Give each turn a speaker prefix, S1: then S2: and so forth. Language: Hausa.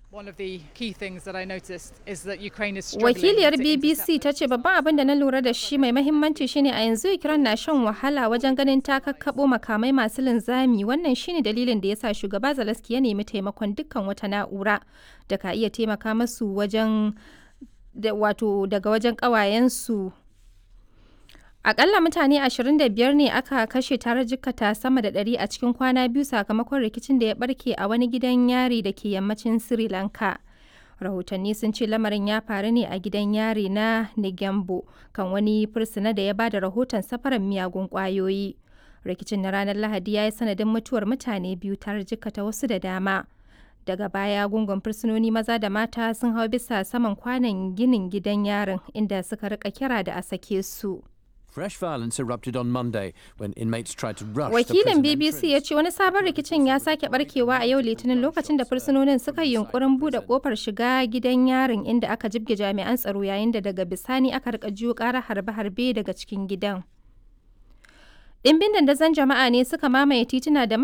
S1: One of the key things that I noticed is that Ukraine is struggling
S2: Wakiliyar
S1: to
S2: BBC
S1: intercept
S2: ta ce babban abin da na lura da shi mai mahimmanci shine a yanzu Ukraine na shan wahala wajen ganin ta kakkaɓo makamai masu linzami. Wannan shine dalilin da ya sa shugaba Zelensky ya nemi taimakon dukkan wata na'ura da ka iya taimaka masu wajen daga wajen ƙawayensu. Akalla mutane 25 ne aka kashe tare jikkata sama da 100 a cikin kwana biyu sakamakon rikicin da ya barke a wani gidan yari da ke yammacin Sri Lanka. Rahotanni sun ce lamarin ya faru ne a gidan yari na Negombo kan wani fursuna da ya ba da rahoton safarar miyagun kwayoyi. Rikicin na ranar Lahadi ya yi sanadin mutuwar mutane biyu tare jikkata wasu da dama. Daga baya gungun fursunoni maza da mata sun hau bisa saman kwanon ginin gidan yarin inda suka rika kira da a sake su.
S3: Fresh violence erupted on Monday when inmates tried to rush
S2: Wakilin BBC ya ce wani sabon rikicin ya sake barkewa a yau Litinin lokacin da fursunonin suka yi yunkurin bude kofar shiga gidan yarin inda aka jibge jami'an tsaro yayin da daga bisani aka rika jiyo ƙarar harbe-harbe daga cikin gidan. Ɗimbin dandazon jama'a ne suka mamaye tituna da